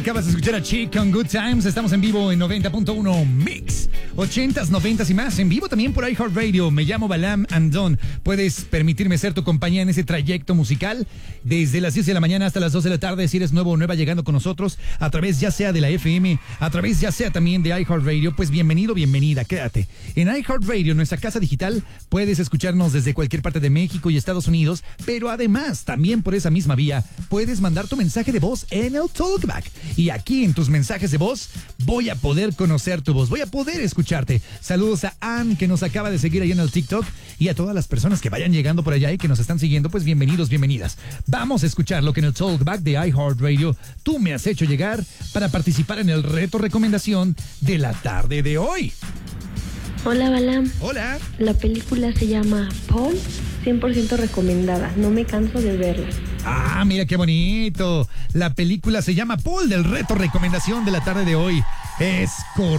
Acabas de escuchar a Chick con Good Times. Estamos en vivo en 90.1 Mix. 80s, 90s y más. En vivo también por iHeartRadio. Me llamo Balam Andon. Puedes permitirme ser tu compañía en ese trayecto musical. Desde las 10 de la mañana hasta las 2 de la tarde. Si eres nuevo o nueva llegando con nosotros, a través ya sea de la FM, a través ya sea también de iHeartRadio, pues bienvenido, bienvenida. Quédate. En iHeartRadio, nuestra casa digital, puedes escucharnos desde cualquier parte de México y Estados Unidos. Pero además, también por esa misma vía, puedes mandar tu mensaje de voz en el Talkback. Y aquí en tus mensajes de voz voy a poder conocer tu voz, voy a poder escucharte. Saludos a Ann, que nos acaba de seguir ahí en el TikTok, y a todas las personas que vayan llegando por allá y que nos están siguiendo, pues bienvenidos, bienvenidas. Vamos a escuchar lo que en el Talkback de iHeartRadio tú me has hecho llegar para participar en el reto recomendación de la tarde de hoy. Hola, Balam. Hola. La película se llama Paul, 100% recomendada. No me canso de verla. Ah, mira qué bonito. La película se llama Paul, del reto recomendación de la tarde de hoy. Es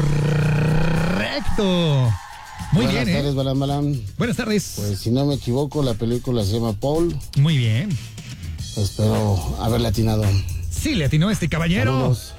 correcto. Muy bien, Buenas tardes, Balam. Buenas tardes. Pues si no me equivoco, la película se llama Paul. Muy bien. Espero haberle atinado. Sí, le atinó este caballero. Saludos.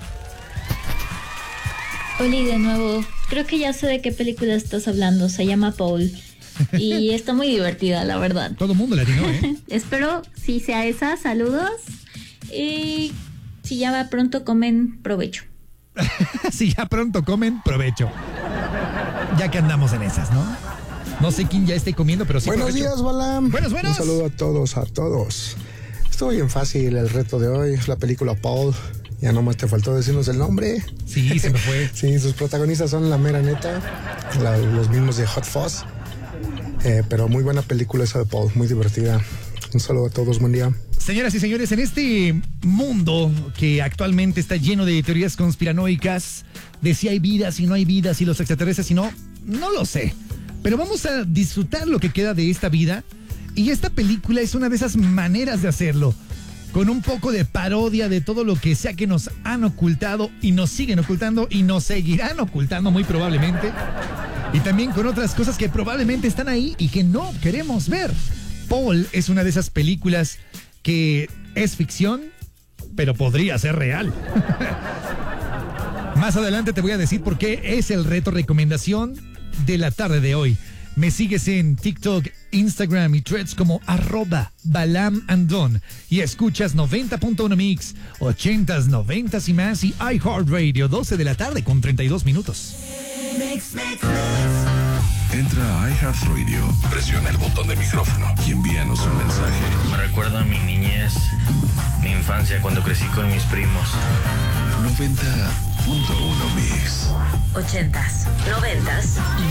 Oli, de nuevo, creo que ya sé de qué película estás hablando, se llama Paul y está muy divertida, la verdad. Todo el mundo le atinó, ¿eh? Espero si sea esa, saludos, y si ya pronto comen, provecho. Si ya pronto comen, provecho. Ya que andamos en esas, ¿no? No sé quién ya esté comiendo, pero sí. Buenos provecho. días, Balam. Buenos. Un saludo a todos. Estuvo bien fácil el reto de hoy, es la película Paul. Ya nomás te faltó decirnos el nombre. Sí, se me fue. Sí, sus protagonistas son la mera neta, los mismos de Hot Fuzz. Pero muy buena película esa de Paul, muy divertida. Un saludo a todos, buen día. Señoras y señores, en este mundo que actualmente está lleno de teorías conspiranoicas, de si hay vida, si no hay vida, si los extraterrestres, si no lo sé. Pero vamos a disfrutar lo que queda de esta vida, y esta película es una de esas maneras de hacerlo. Con un poco de parodia de todo lo que sea que nos han ocultado y nos siguen ocultando y nos seguirán ocultando muy probablemente. Y también con otras cosas que probablemente están ahí y que no queremos ver. Paul es una de esas películas que es ficción, pero podría ser real. Más adelante te voy a decir por qué es el reto recomendación de la tarde de hoy. Me sigues en TikTok, Instagram y Threads como @BalamAndon y escuchas 90.1 Mix, 80s, 90s y más y iHeartRadio, 12 de la tarde con 32 minutos. Entra a iHeartRadio, presiona el botón de micrófono y envíanos un mensaje. Me recuerda a mi niñez, mi infancia cuando crecí con mis primos. 90.1 Mix. 80s, 90s y